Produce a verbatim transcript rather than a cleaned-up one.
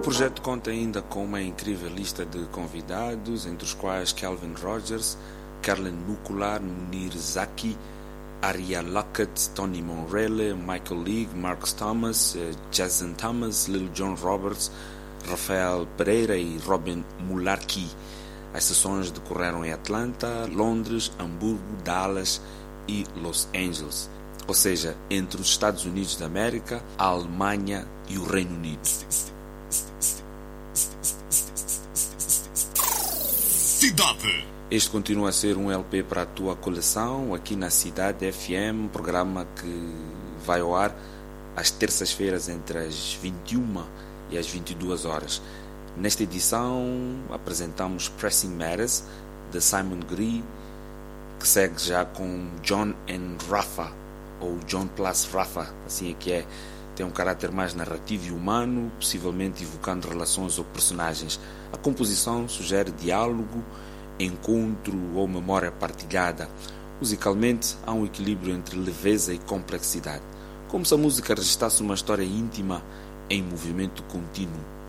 projeto conta ainda com uma incrível lista de convidados, entre os quais Calvin Rogers, Carlin Nukular, Munir Zaki, Aria Luckett, Tony Monrelle, Michael League, Marcus Thomas, Jason Thomas, Lil Jon Roberts, Rafael Pereira e Robin Mularkey. As sessões decorreram em Atlanta, Londres, Hamburgo, Dallas e Los Angeles, ou seja, entre os Estados Unidos da América, a Alemanha e o Reino Unido. Cidade. Este continua a ser um L P para a tua coleção, aqui na Cidade F M, programa que vai ao ar às terças-feiras entre as vinte e uma e as vinte e duas horas. Nesta edição apresentamos Pressing Matters, de Simon Gree, que segue já com John and Rafa, ou John plus Rafa, assim é que é. Tem um caráter mais narrativo e humano, possivelmente evocando relações ou personagens. A composição sugere diálogo, encontro ou memória partilhada. Musicalmente, há um equilíbrio entre leveza e complexidade, como se a música registrasse uma história íntima em movimento contínuo.